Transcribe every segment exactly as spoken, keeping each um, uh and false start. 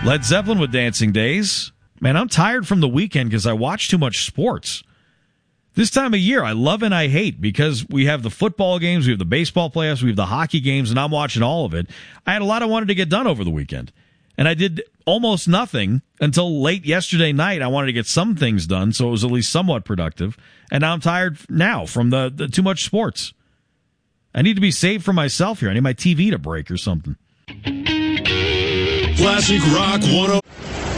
Led Zeppelin with Dancing Days. Man, I'm tired from the weekend because I watch too much sports. This time of year, I love and I hate because we have the football games, we have the baseball playoffs, we have the hockey games, and I'm watching all of it. I had a lot I wanted to get done over the weekend, and I did almost nothing until late yesterday night. I wanted to get some things done, so it was at least somewhat productive, and now I'm tired now from the, the too much sports. I need to be saved for myself here. I need my T V to break or something. Classic Rock one oh.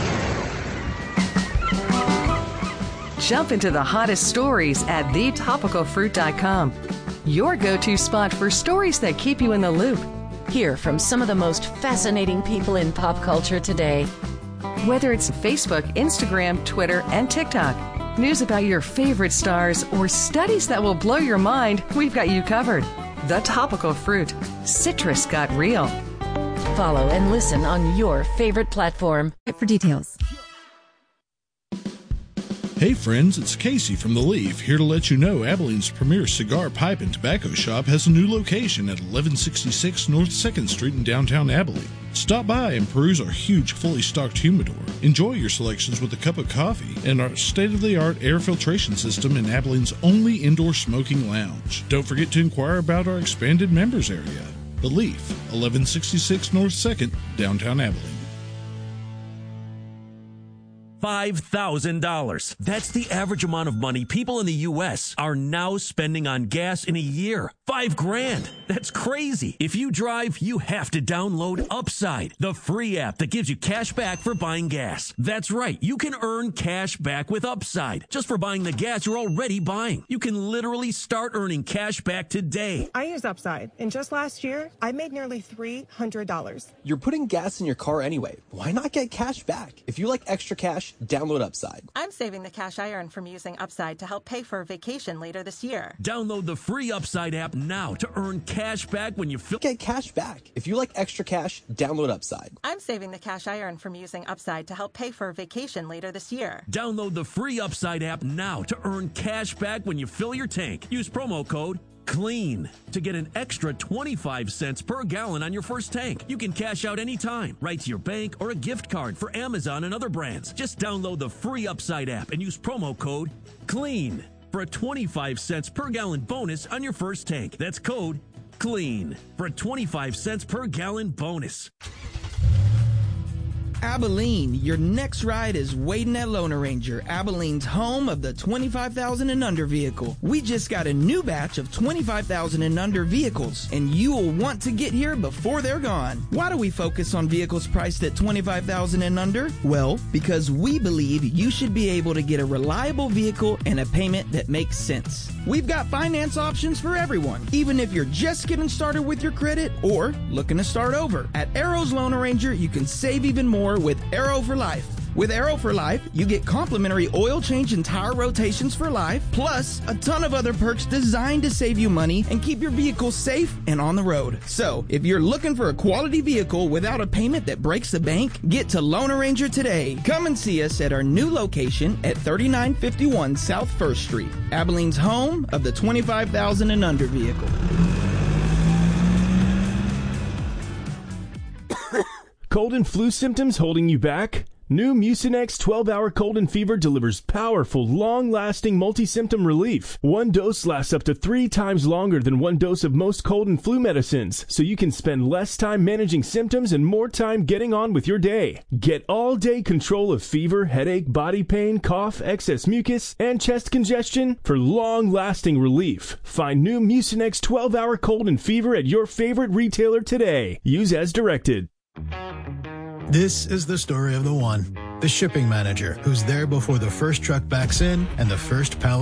Jump into the hottest stories at the topical fruit dot com. Your go-to spot for stories that keep you in the loop. Hear from some of the most fascinating people in pop culture today. Whether it's Facebook, Instagram, Twitter, and TikTok, news about your favorite stars, or studies that will blow your mind, we've got you covered. The Topical Fruit. Citrus got real. Follow and listen on your favorite platform. For details. Hey friends, it's Casey from The Leaf, here to let you know Abilene's premier cigar, pipe, and tobacco shop has a new location at eleven sixty-six North second Street in downtown Abilene. Stop by and peruse our huge, fully stocked humidor. Enjoy your selections with a cup of coffee and our state-of-the-art air filtration system in Abilene's only indoor smoking lounge. Don't forget to inquire about our expanded members area. The Leaf, eleven sixty-six North second, downtown Abilene. five thousand dollars. That's the average amount of money people in the U S are now spending on gas in a year. Five grand. That's crazy. If you drive, you have to download Upside, the free app that gives you cash back for buying gas. That's right. You can earn cash back with Upside just for buying the gas you're already buying. You can literally start earning cash back today. I use Upside, and just last year, I made nearly three hundred dollars. You're putting gas in your car anyway. Why not get cash back? If you like extra cash, download Upside. I'm saving the cash I earn from using Upside to help pay for a vacation later this year. Download the free Upside app now to earn cash back when you fill. Get cash back. If you like extra cash, download Upside. I'm saving the cash I earn from using Upside to help pay for a vacation later this year. Download the free Upside app now to earn cash back when you fill your tank. Use promo code CLEAN to get an extra twenty-five cents per gallon on your first tank. You can cash out anytime, right to your bank or a gift card for Amazon and other brands. Just download the free Upside app and use promo code CLEAN for a twenty-five cents per gallon bonus on your first tank. That's code CLEAN for a twenty-five cents per gallon bonus. Abilene, your next ride is waiting at Loner Ranger, Abilene's home of the twenty-five thousand and under vehicle. We just got a new batch of twenty-five thousand and under vehicles, and you will want to get here before they're gone. Why do we focus on vehicles priced at twenty-five thousand and under? Well, because we believe you should be able to get a reliable vehicle and a payment that makes sense. We've got finance options for everyone, even if you're just getting started with your credit or looking to start over. At Arrow's Loner Ranger, you can save even more with Arrow for Life. With Arrow for Life, you get complimentary oil change and tire rotations for life, plus a ton of other perks designed to save you money and keep your vehicle safe and on the road. So, if you're looking for a quality vehicle without a payment that breaks the bank, get to Loner Ranger today. Come and see us at our new location at thirty-nine fifty-one South First Street, Abilene's home of the twenty-five thousand and under vehicle. Cold and flu symptoms holding you back? New Mucinex twelve hour cold and fever delivers powerful, long-lasting multi-symptom relief. One dose lasts up to three times longer than one dose of most cold and flu medicines, so you can spend less time managing symptoms and more time getting on with your day. Get all-day control of fever, headache, body pain, cough, excess mucus, and chest congestion for long-lasting relief. Find new Mucinex twelve hour cold and fever at your favorite retailer today. Use as directed. This is the story of the one, the shipping manager, who's there before the first truck backs in and the first pallet